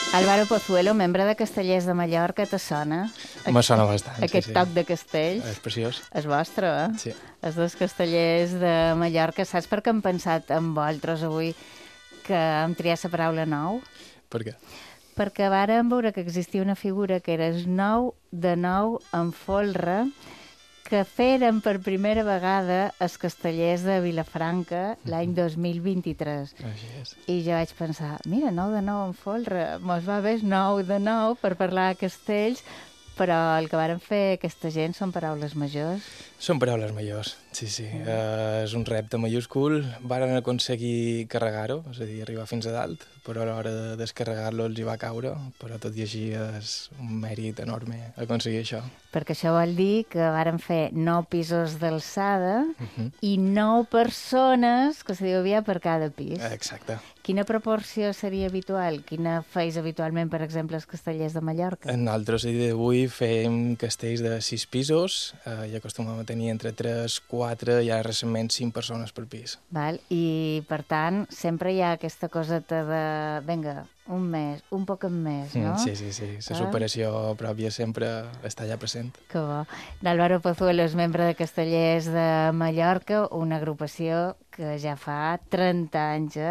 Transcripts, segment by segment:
Álvaro Pozuelo, membre de Castellers de Mallorca, te sona? Me sona bastant, Aquest sí. toc de castells. És preciós. És vostre, eh? Sí. Els dos castellers de Mallorca. Saps per què hem pensat en vosaltres avui que hem triat la paraula nou? Per què? Perquè vàrem veure que existia una figura que era el nou de nou en folre, que feren per primera vegada els castellers de Vilafranca l'any 2023. Així és. I jo vaig pensar, mira, nou de nou en folre, mos va bé nou de nou per parlar de castells, però el que varen fer aquesta gent són paraules majors. Són paraules majors, sí. És un repte mayúscul. Varen aconseguir carregar-ho, és a dir, arribar fins a dalt, però a l'hora de descarregar-lo els hi va caure, però tot i així és un mèrit enorme aconseguir això. Perquè això vol dir que varen fer 9 pisos d'alçada i 9 persones, que se diu aviat, per cada pis. Exacte. Quina proporció seria habitual? Quina feis habitualment, per exemple, els castellers de Mallorca? Nosaltres a dia d'avui fem castells de 6 pisos i acostumem a tenir entre 3, 4 i ara recentment 5 persones per pis. Val? I, per tant, sempre hi ha aquesta coseta de... Vinga, un mes, un poc més, no? Sí. La superació pròpia sempre està allà present. Que bo. L'Álvaro Pozuelo és membre de Castellers de Mallorca, una agrupació que ja fa 30 anys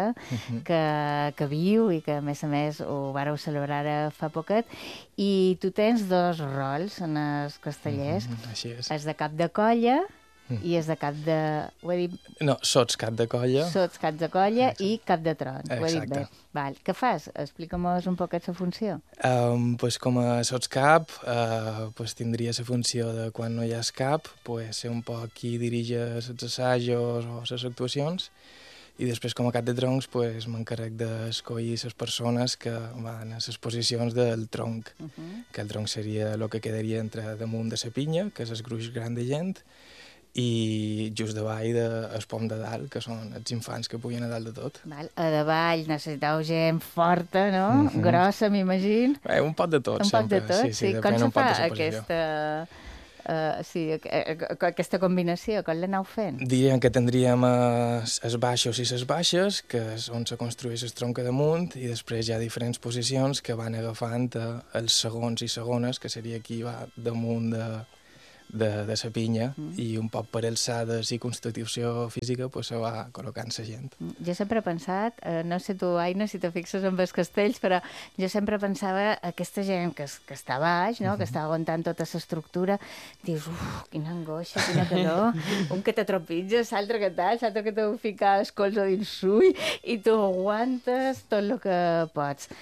que viu i que, a més, ho vareu celebrar ara fa poquet. I tu tens 2 rols en els castellers. Així és. És de cap de colla i és de cap de... Ho he dit? No, sots cap de colla. Sots cap de colla i cap de tron. Ho he dit bé. Exacte. Val. Què fas? Explica'm-nos un poquet la funció. Pues com a sots cap, pues tindria la funció de quan no hi ha cap, pues ser un poc qui dirigeix els assajos o les actuacions, i després com a cap de troncs pues, m'encarrec d'escollir les persones que van a les posicions del tronc, que el tronc seria el que quedaria entre damunt de la pinya, que és el gruix gran de gent, i just davall del pom de dalt, que són els infants que pugen a dalt de tot. Val. A davall necessiteu gent forta, no? Grossa, m'imagino. Un poc de tot, un sempre. poc de tot, sí. Com se fa aquesta combinació? Com l'aneu fent? Diríem que tindríem els baixos i les baixes, que és on se construeix el tronc damunt, i després hi ha diferents posicions que van agafant els segons i segones, que seria qui va damunt de la pinya, i un poc per alçades i constitució física pues, se va col·locant la gent. Jo sempre he pensat, no sé tu, Aina, si te fixes amb els castells, però jo sempre pensava aquesta gent que està baix, no? Que està aguantant tota l'estructura, dius, quina angoixa, quina calor, un que t'atropitges, l'altre que tal, l'altre que t'ho ficar el colze dins l'ull, i tu aguantes tot el que pots.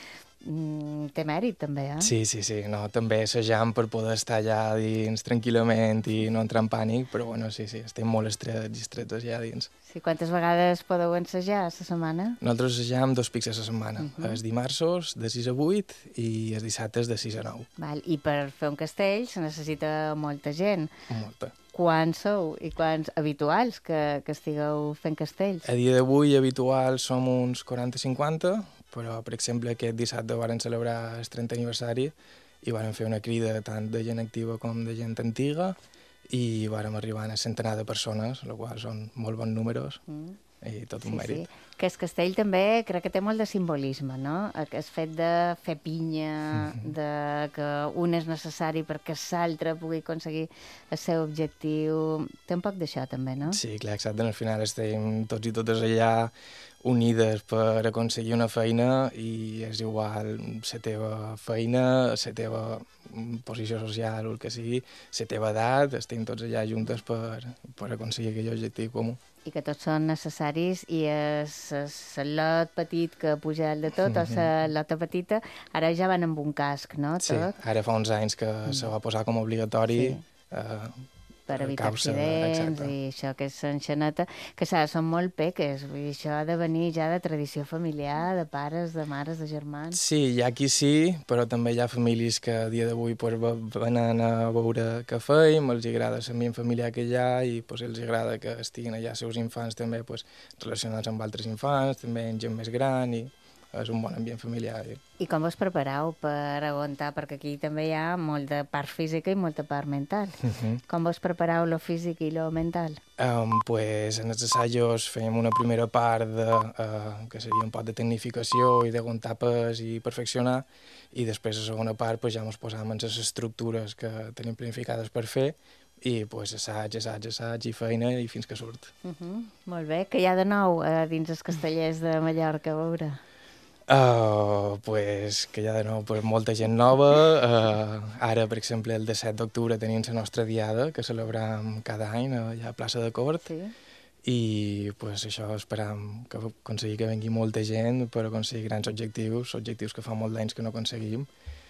Té mèrit, també, eh? Sí. No, també assajam per poder estar allà dins tranquil·lament i no entrar en pànic, però bueno, sí, estem molt estrets i estretes allà dins. Sí, quantes vegades podeu ensajar a la setmana? Nosaltres assajam 2 pics a la setmana, els dimarts de 6 a 8 i els dissabtes de 6 a 9. Val. I per fer un castell se necessita molta gent. Molta. Quants sou i quants habituals que estigueu fent castells? A dia d'avui habituals som uns 40-50, però, per exemple, aquest dissabte varen celebrar el 30 aniversari i varen fer una crida tant de gent activa com de gent antiga i vàrem arribar a centenar de persones, el qual són molt bons números i tot un mèrit. Sí. Que el castell també crec que té molt de simbolisme, no? El fet de fer pinya, de que un és necessari perquè l'altre pugui aconseguir el seu objectiu. Té un poc d'això també, no? Sí, clar, exacte. Al final estem tots i totes allà unides per aconseguir una feina i és igual la teva feina, la teva posició social o el que sigui, la teva edat, estem tots allà juntes per aconseguir aquell objectiu comú. I que tots són necessaris i el lot petit que puja al de tot o la lota petita, ara ja van amb un casc, no? Tot. Sí, ara fa uns anys que se va posar com a obligatori per evitar accidents i això que és l'enxaneta, que són molt peques, vull dir, això ha de venir ja de tradició familiar, de pares, de mares, de germans. Sí, hi ha qui sí, però també hi ha famílies que a dia d'avui venen a veure què feim, els agrada l'ambient familiar que hi ha i els agrada que estiguin allà els seus infants també relacionats amb altres infants, també amb gent més gran i és un bon ambient familiar. I com vos prepareu per aguantar? Perquè aquí també hi ha molt de part física i molta part mental. Com vos prepareu lo físic i lo mental? Pues en els assajos fem una primera part que seria un poc de tecnificació i d'aguantar pes i perfeccionar, i després la segona part pues, ja ens posam en les estructures que tenim planificades per fer, i pues, assaig i feina i fins que surt. Molt bé. Què hi ha de nou dins els Castellers de Mallorca, a veure? Pues, que hi ha de nou pues, molta gent nova. Ara, per exemple, el 17 d'octubre tenim la nostra diada, que celebrem cada any allà a Plaça de Cort. Sí. I pues, això esperam que aconseguir que vengui molta gent per aconseguir grans objectius que fa molt d'anys que no aconseguim,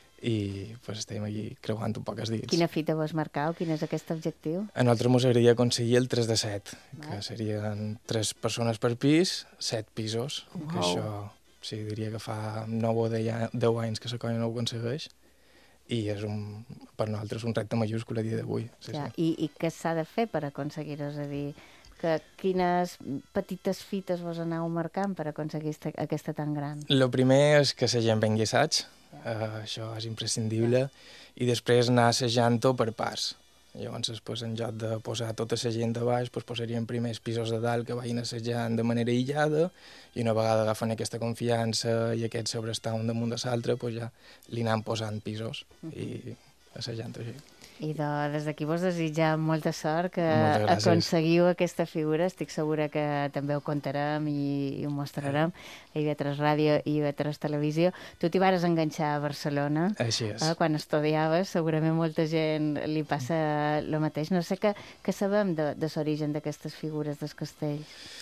i pues, estem aquí creuant un poc els dits. Quina fita vos marcau? Quin és aquest objectiu? A nosaltres ens agradaria aconseguir el 3 de 7, que serien 3 persones per pis, 7 pisos, que això sí, diria que fa 9 o 10 anys que la colla no ho aconsegueix, i és per nosaltres un repte majúscul a dia d'avui. Sí, Ja. sí. I què s'ha de fer per aconseguir-ho? És a dir, quines petites fites vos aneu marcant per aconseguir aquesta tan gran? El primer és que la gent vengui assaig, això és imprescindible, i després anar assajant-ho per parts. Llavors, pues, en lloc de posar tota la gent de baix, pues, posaríem primers pisos de dalt que vagin assajant de manera aïllada, i una vegada agafen aquesta confiança i aquest sobrestar un damunt de l'altre, pues, ja li anem posant pisos i assajant així. I des d'aquí vos desitgem molta sort, que Moltes gràcies. aconseguiu aquesta figura. Estic segura que també ho contarem i ho mostrarem a IB3 Ràdio i IB3 Televisió. Tu t'hi vares enganxar a Barcelona. Així és. Quan estudiaves, segurament molta gent li passa el mateix. No sé què sabem de l'origen d'aquestes figures dels castells.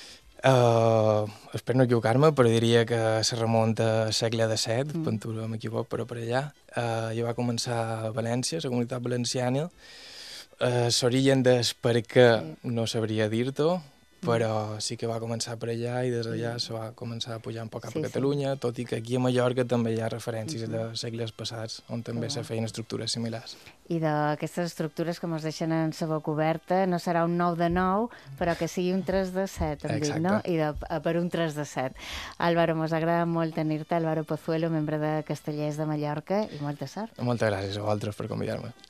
Espero no equivocar-me, però diria que se remunta al segle XVII, Ventura m'equivoc, però per allà. Jo va començar a València, la comunitat valenciana. L'origen del per què no sabria dir-t'ho, però sí que va començar per allà i des d'allà se va començar a pujar un poc cap a Catalunya, tot i que aquí a Mallorca també hi ha referències de segles passats, on també se feien estructures similars. I d'aquestes estructures que ens deixen en la boca oberta, no serà un 9 de 9, però que sigui un 3 de 7, em dic, no? I per un 3 de 7. Álvaro, mos agrada molt tenir-te, Álvaro Pozuelo, membre de Castellers de Mallorca, i molta sort. Moltes gràcies a vosaltres per convidar-me.